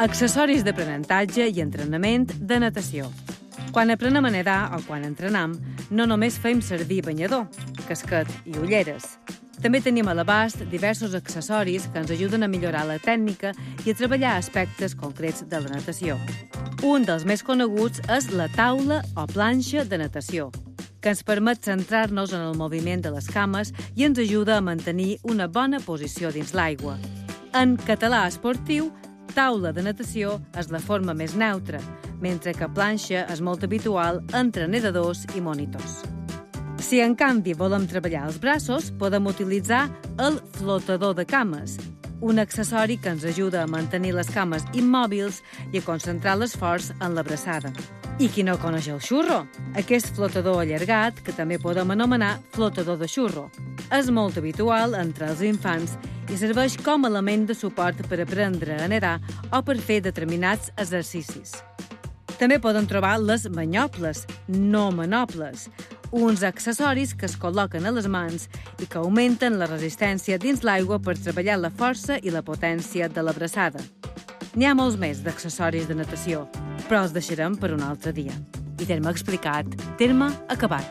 Accessoris d'aprenentatge i entrenament de natació. Quan aprenem a nedar o quan entrenam, no només fem servir banyador, casquet i ulleres. També tenim a l'abast diversos accessoris que ens ajuden a millorar la tècnica i a treballar aspectes concrets de la natació. Un dels més coneguts és la taula o planxa de natació, que ens permet centrar-nos en el moviment de les cames i ens ajuda a mantenir una bona posició dins l'aigua. En català esportiu, taula de natació és la forma més neutra, mentre que planxa és molt habitual entre nedadors i monitors. Si, en canvi, volem treballar els braços, podem utilitzar el flotador de cames, un accessori que ens ajuda a mantenir les cames immòbils i a concentrar l'esforç en la braçada. I qui no coneix el xurro? Aquest flotador allargat, que també podem anomenar flotador de xurro. És molt habitual entre els infants i serveix com a element de suport per aprendre a nedar o per fer determinats exercicis. També poden trobar les manyobles, no manoples, uns accessoris que es col·loquen a les mans i que augmenten la resistència dins l'aigua per treballar la força i la potència de la braçada. N'hi ha molts més d'accessoris de natació, però els deixarem per un altre dia. I terme explicat, terme acabat.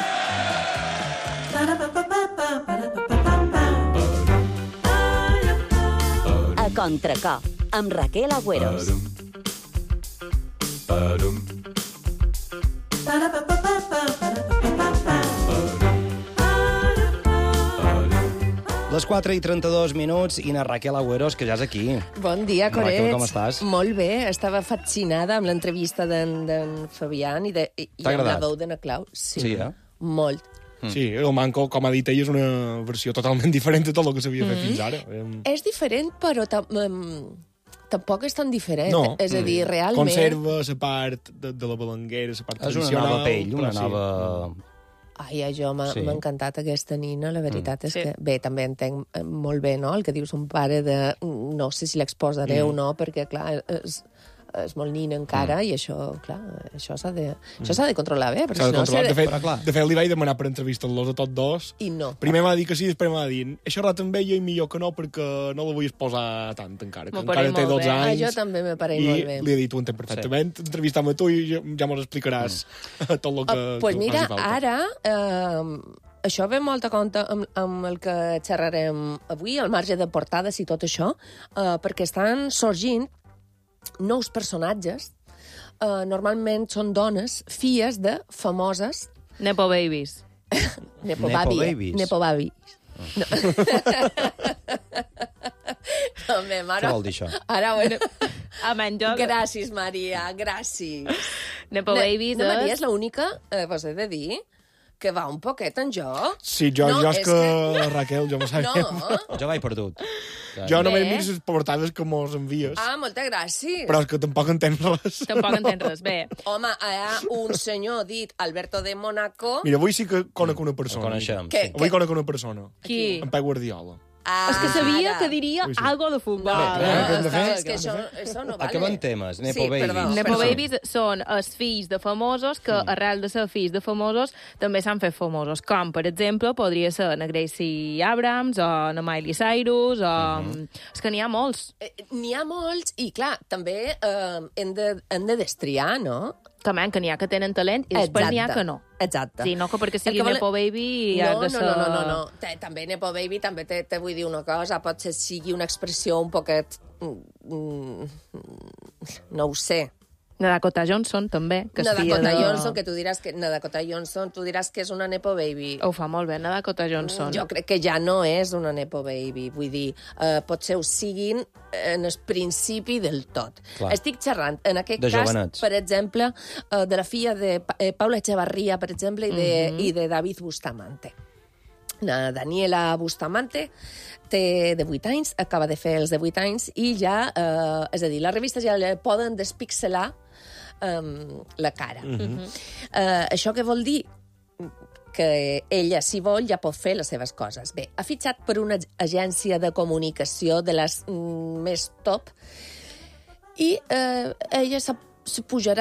A Contracop, amb Raquel Agüeros. Les 4:32 i na Raquel Agüeros, que ja és aquí. Bon dia, Corets. Raquel, com estàs? Molt bé, estava fascinada amb l'entrevista d'en Fabián i amb la veu de na Clau. Sí, eh? Molt. Sí, el Manco, com ha dit ell, és una versió totalment diferent de tot el que s'havia fet fins ara. És diferent, però tampoc és tan diferent. No. És a dir, realment... Conserva la part de la balanguera, la part tradicional. És una nova pell, una nova... Ai, jo m'ha encantat aquesta nina, la veritat és que... Bé, també entenc molt bé, no?, el que diu son pare de... No sé si l'exposaré o no, perquè, clar, és molt nina encara i això, clar, això s'ha de controlar bé. S'ha de controlar. De fet, li vaig demanar per entrevistar-los a tots dos. I no. Primer m'ha dit que sí, després m'ha dit he xerrat amb ella i millor que no, perquè no la vull exposar tant encara, que encara té 12 anys. Jo també me pareix molt bé. I li he dit, ho entenc perfectament, entrevistar-me tu i ja mos explicaràs tot el que pues mira, ara... Això ve molt a compte amb el que xerrarem avui, al marge de portades i tot això, perquè estan sorgint nous personatges. Normalment són dones, filles de famoses... Nepo babies. Nepo babies. No. Què vol dir això? Ara, bueno... Gràcies, Maria, gràcies. Nepo babies no, Maria és l'única, vos he de dir, que va un poquet en joc. Sí, jo és que... Raquel, jo m'ho sabia. No. Jo vaig perdut. Jo només miro les portades que mos envies. Ah, moltes gràcies. Però és que tampoc entenc res. Tampoc entenc res, bé. Home, hi ha un senyor dit Alberto de Mónaco... Mira, avui sí que conec una persona. El coneixem. Avui conec una persona. Qui? En Pep Guardiola. És que sabia que diria algo de futbol. És que això no vale. Acabem temes, Nepo Babies. Nepo Babies són els fills de famosos que, arrel de ser fills de famosos, també s'han fet famosos. Com, per exemple, podria ser na Gracie Abrams o na Miley Cyrus o... És que n'hi ha molts. N'hi ha molts i, clar, també hem de destriar, no? També, que n'hi ha que tenen talent i després n'hi ha que no. Exacte. Sí, no que perquè sigui Nepo Baby i ha de ser... No. També Nepo Baby, també te vull dir una cosa, potser sigui una expressió un poquet... No ho sé. Na Dakota Johnson, també. Na Dakota Johnson, que tu diràs que és una Nepo Baby. Ho fa molt bé, na Dakota Johnson. Jo crec que ja no és una Nepo Baby. Vull dir, potser ho siguin en el principi del tot. Clar. Estic xerrant, en aquest de cas, jovenets. per exemple, de la filla de Paula Echevarría, per exemple, i de David Bustamante. La Daniela Bustamante té 18 anys, acaba de fer els 18 anys, i ja, és a dir, les revistes ja poden despixelar la cara. Això què vol dir? Que ella, si vol, ja pot fer les seves coses. Bé, ha fitxat per una agència de comunicació de les més top i ella se pujarà